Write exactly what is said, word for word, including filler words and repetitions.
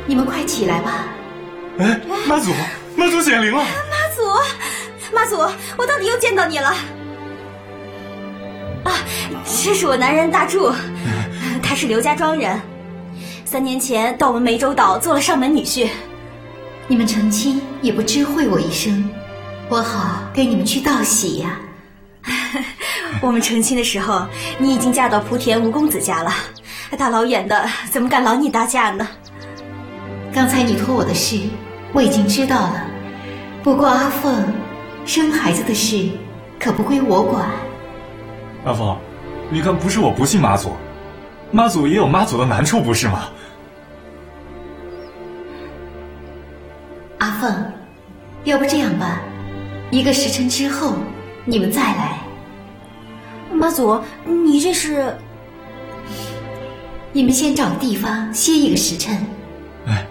你们快起来吧。 哎，妈祖，妈祖显灵了！ 妈祖，妈祖，我到底又见到你了。啊，这是我男人大柱，他是刘家庄人，三年前到我们湄洲岛做了上门女婿。 你们成亲也不知会我一声，我好跟你们去道喜呀。 我们成亲的时候，你已经嫁到莆田吴公子家了，大老远的怎么敢劳你大驾呢？ 刚才你托我的事我已经知道了，不过阿凤生孩子的事可不归我管。 阿凤，你看，不是我不信妈祖，妈祖也有妈祖的难处，不是吗？ 阿凤，要不这样吧，一个时辰之后你们再来。 妈祖，你这是…… 你们先找地方歇一个时辰。 哎，